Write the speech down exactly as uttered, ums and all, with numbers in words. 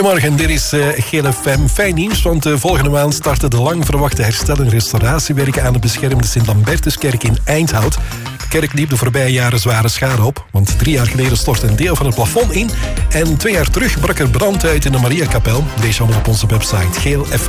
Goedemorgen, dit is uh, Geel F M. Fijn nieuws, want uh, volgende maand starten de lang verwachte herstel- en restauratiewerken aan de beschermde Sint-Lambertuskerk in Eindhoud. De kerk liep de voorbije jaren zware schade op, want drie jaar geleden stortte een deel van het plafond in en twee jaar terug brak er brand uit in de Mariakapel. Lees allemaal op onze website geel f